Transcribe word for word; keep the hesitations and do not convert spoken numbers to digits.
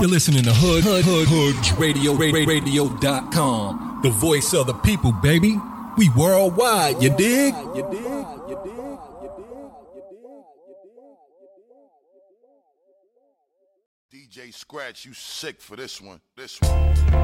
You're listening to Hood Hood Hood Hood Radio Radio dot com. The voice of the people, baby. We worldwide, you dig? You dig? You dig? D J Scratch, you sick for this one. This one.